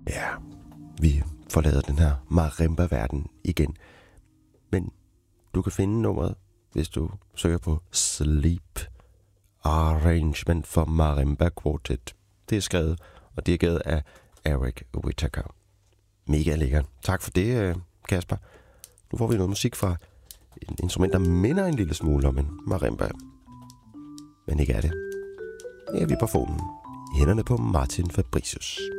Ja, vi forlader den her marimba-verden igen. Men du kan finde nummeret, hvis du søger på Sleep Arrangement for Marimba Quartet. Det er skrevet og dirigeret af Eric Whittaker. Mega lækkert. Tak for det, Kasper. Nu får vi noget musik fra et instrument, der minder en lille smule om en marimba. Men ikke er det. Ja, vi er på fonen. I hænderne på Martin Fabricius.